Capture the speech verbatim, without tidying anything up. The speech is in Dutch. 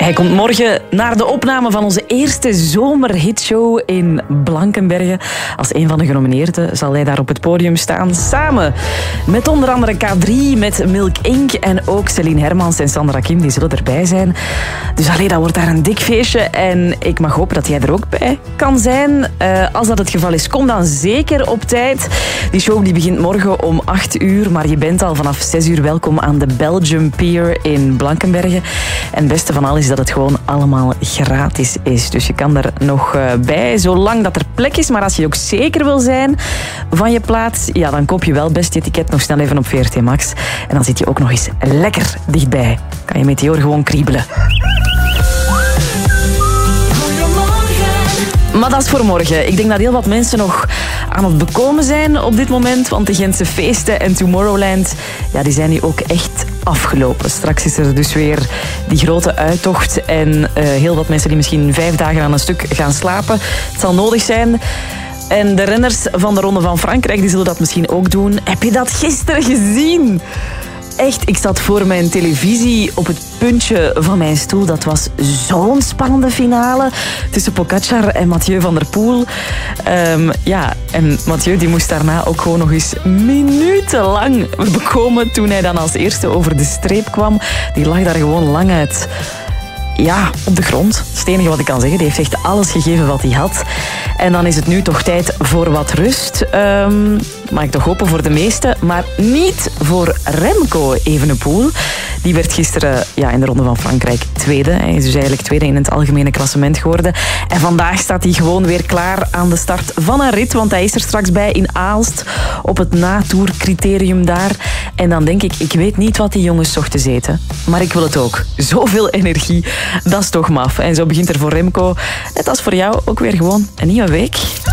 Hij komt morgen naar de opname van onze eerste zomerhitshow in Blankenberge. Als een van de genomineerden zal hij daar op het podium staan. Samen met onder andere K drie, met Milk Incorporated en ook Celine Hermans en Sandra Kim. Die zullen erbij zijn. Dus allee, dat wordt daar een dik feestje. En ik mag hopen dat jij er ook bij kan zijn. Uh, als dat het geval is, kom dan zeker op tijd. Die show die begint morgen om acht uur. Maar je bent al vanaf zes uur welkom aan de Belgium Pier in Blankenberge. En het beste van alles is dat het gewoon allemaal gratis is. Dus je kan er nog uh, bij, zolang dat er plek is. Maar als je ook zeker wil zijn van je plaats, ja, dan koop je wel best je ticket nog snel even op V R T Max. En dan zit je ook nog eens lekker dichtbij. Kan je Meteor gewoon kriebelen. Maar dat is voor morgen. Ik denk dat heel wat mensen nog aan het bekomen zijn op dit moment. Want de Gentse feesten en Tomorrowland, ja, die zijn nu ook echt afgelopen. Straks is er dus weer die grote uittocht. En uh, heel wat mensen die misschien vijf dagen aan een stuk gaan slapen. Het zal nodig zijn. En de renners van de Ronde van Frankrijk, die zullen dat misschien ook doen. Heb je dat gisteren gezien? Echt, ik zat voor mijn televisie op het puntje van mijn stoel. Dat was zo'n spannende finale tussen Pogačar en Mathieu van der Poel. Um, ja, en Mathieu die moest daarna ook gewoon nog eens minutenlang bekomen toen hij dan als eerste over de streep kwam. Die lag daar gewoon lang uit. Ja, op de grond. Dat is het enige wat ik kan zeggen. Die heeft echt alles gegeven wat hij had. En dan is het nu toch tijd voor wat rust. Um, mag ik toch hopen voor de meesten. Maar niet voor Remco Evenepoel. Die werd gisteren ja, in de Ronde van Frankrijk tweede. Hij is dus eigenlijk tweede in het algemene klassement geworden. En vandaag staat hij gewoon weer klaar aan de start van een rit. Want hij is er straks bij in Aalst. Op het natoercriterium daar. En dan denk ik, ik weet niet wat die jongens zochten eten. Maar ik wil het ook. Zoveel energie. Dat is toch maf. En zo begint er voor Remco, net als voor jou, ook weer gewoon een nieuwe week.